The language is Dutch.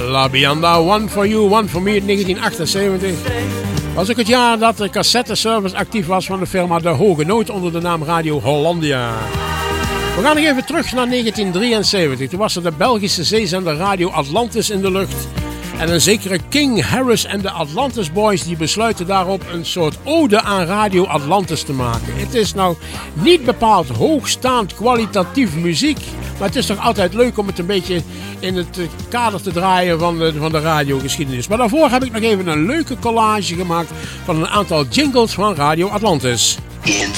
La Bianda, One for You, One for Me in 1978. Was ook het jaar dat de cassetteservice actief was van de firma De Hoge Noot onder de naam Radio Hollandia. We gaan nog even terug naar 1973. Toen was er de Belgische zeezender Radio Atlantis in de lucht. En een zekere King Harris en de Atlantis Boys die besluiten daarop een soort ode aan Radio Atlantis te maken. Het is nou niet bepaald hoogstaand kwalitatief muziek, maar het is toch altijd leuk om het een beetje in het kader te draaien van de radiogeschiedenis. Maar daarvoor heb ik nog even een leuke collage gemaakt van een aantal jingles van Radio Atlantis. In